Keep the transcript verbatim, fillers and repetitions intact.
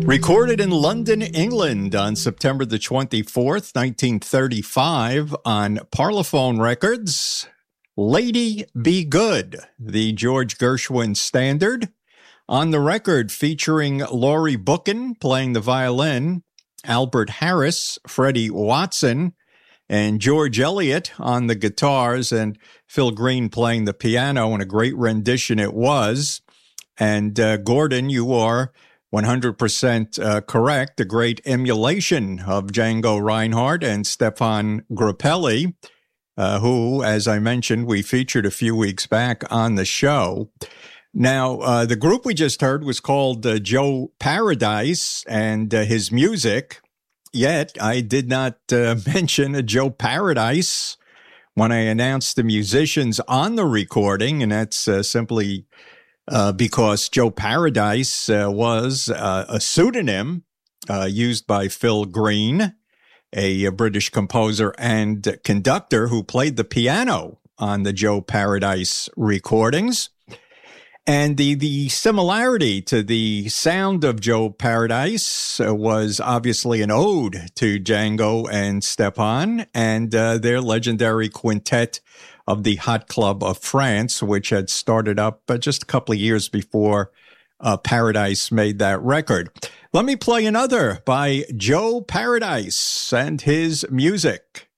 Recorded in London, England on September the twenty-fourth, nineteen thirty-five on Parlophone Records, Lady Be Good, the George Gershwin standard. On the record featuring Laurie Buchan playing the violin, Albert Harris, Freddie Watson, and George Elliott on the guitars, and Phil Green playing the piano, and a great rendition it was. And uh, Gordon, you are one hundred percent uh, correct. A great emulation of Django Reinhardt and Stefan Grappelli, uh, who, as I mentioned, we featured a few weeks back on the show. Now, uh, the group we just heard was called uh, Joe Paradise and uh, his music. Yet, I did not uh, mention a Joe Paradise when I announced the musicians on the recording, and that's uh, simply Uh, because Joe Paradise uh, was uh, a pseudonym uh, used by Phil Green, a, a British composer and conductor who played the piano on the Joe Paradise recordings. And the, the similarity to the sound of Joe Paradise uh, was obviously an ode to Django and Stepan and uh, their legendary quintet of the Hot Club of France, which had started up uh, just a couple of years before uh, Paradise made that record. Let me play another by Joe Paradise and his music.